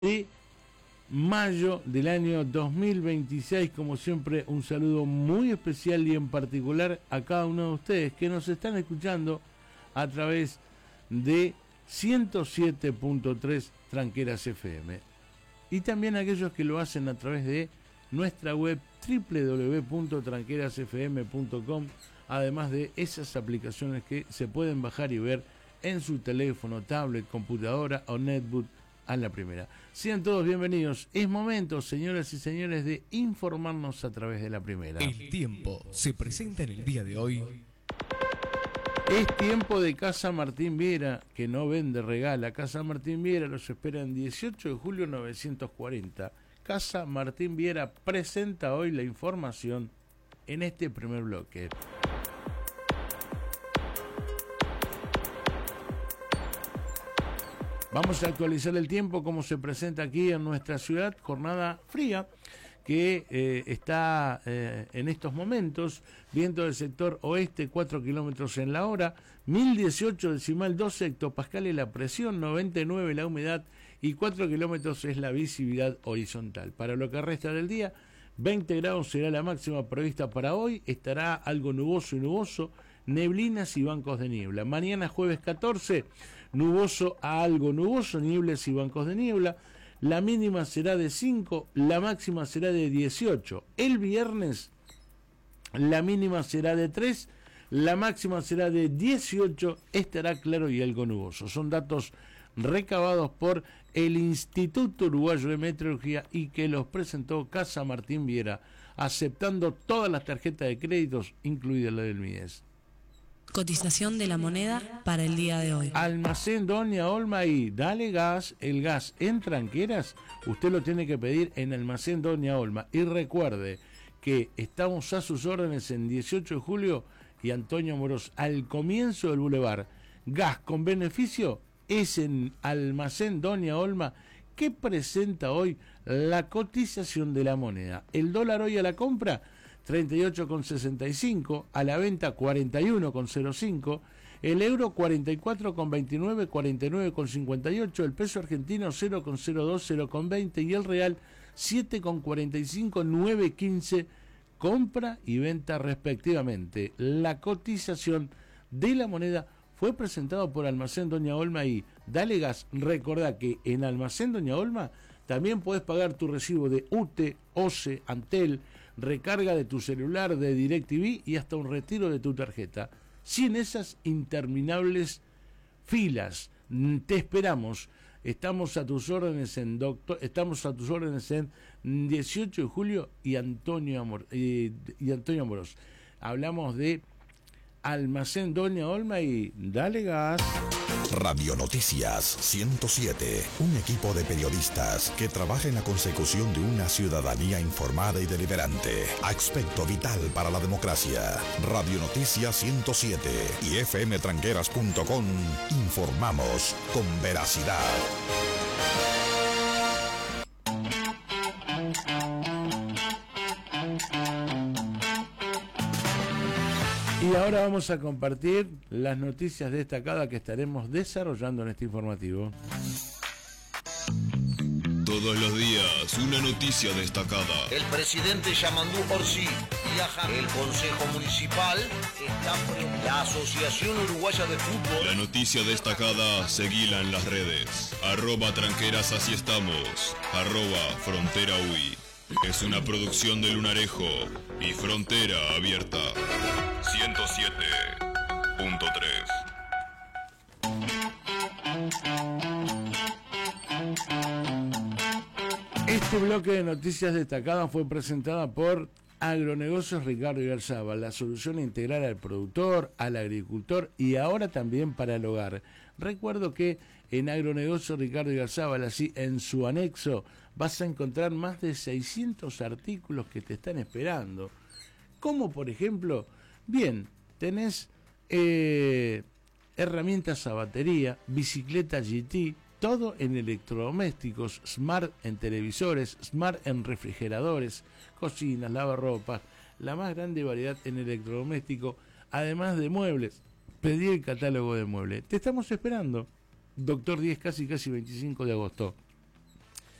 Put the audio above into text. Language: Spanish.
de mayo del año 2026. Como siempre, un saludo muy especial y en particular a cada uno de ustedes que nos están escuchando a través de 107.3 Tranqueras FM, y también a aquellos que lo hacen a través de nuestra web www.tranquerasfm.com, además de esas aplicaciones que se pueden bajar y ver en su teléfono, tablet, computadora o netbook a la primera. Sean todos bienvenidos. Es momento, señoras y señores, de informarnos a través de la primera. El tiempo se presenta en el día de hoy. Es tiempo de Casa Martín Viera, que no vende, regala. Casa Martín Viera los espera en 18 de julio 940. Casa Martín Viera presenta hoy la información en este primer bloque. Vamos a actualizar el tiempo como se presenta aquí en nuestra ciudad. Jornada fría que está en estos momentos. Viento del sector oeste, 4 kilómetros en la hora, 1018 decimal 12 hectopascales la presión, 99 la humedad y 4 kilómetros es la visibilidad horizontal. Para lo que resta del día, 20 grados será la máxima prevista para hoy. Estará algo nuboso y nuboso, neblinas y bancos de niebla. Mañana jueves 14, nuboso a algo nuboso, nieblas y bancos de niebla. La mínima será de 5, la máxima será de 18. El viernes la mínima será de 3, la máxima será de 18, estará claro y algo nuboso. Son datos recabados por el Instituto Uruguayo de Meteorología y que los presentó Casa Martín Viera, aceptando todas las tarjetas de créditos, incluida la del MIDES. Cotización de la moneda para el día de hoy. Almacén Doña Olma y Dale Gas, el gas en Tranqueras, usted lo tiene que pedir en Almacén Doña Olma. Y recuerde que estamos a sus órdenes en 18 de julio y Antonio Moros, al comienzo del bulevar. Gas con beneficio es en Almacén Doña Olma, que presenta hoy la cotización de la moneda. El dólar hoy a la compra 38,65, a la venta 41,05, el euro 44,29, 49,58, el peso argentino 0,02, 0,20 y el real 7,45, 9,15, compra y venta respectivamente. La cotización de la moneda fue presentado por Almacén Doña Olma y Dale Gas. Recordá que en Almacén Doña Olma también podés pagar tu recibo de UTE, OCE, Antel, recarga de tu celular, de DirecTV y hasta un retiro de tu tarjeta. Sin esas interminables filas. Te esperamos. Estamos a tus órdenes en 18 de julio y Antonio Amorós. Hablamos de Almacén Doña Olma y Dale Gas. Radio Noticias 107, un equipo de periodistas que trabaja en la consecución de una ciudadanía informada y deliberante, aspecto vital para la democracia. Radio Noticias 107 y fmtranqueras.com, informamos con veracidad. Y ahora vamos a compartir las noticias destacadas que estaremos desarrollando en este informativo. Todos los días, una noticia destacada. El presidente Yamandú Orsi viaja. El Consejo Municipal está en la Asociación Uruguaya de Fútbol. La noticia destacada, seguila en las redes. @tranqueras, así estamos. @frontera UI. Es una producción de Lunarejo y Frontera Abierta. 107.3. Este bloque de noticias destacadas fue presentada por Agronegocios Ricardo Igarzábal, la solución integral al productor, al agricultor y ahora también para el hogar. Recuerdo que en Agronegocios Ricardo Igarzábal, así en su anexo, vas a encontrar más de 600 artículos que te están esperando. Como por ejemplo, bien, tenés herramientas a batería, bicicleta GT, todo en electrodomésticos, Smart en televisores, Smart en refrigeradores, cocinas, lavarropas, la más grande variedad en electrodoméstico, además de muebles. Pedí el catálogo de muebles. Te estamos esperando. Doctor 10, casi 25 de agosto.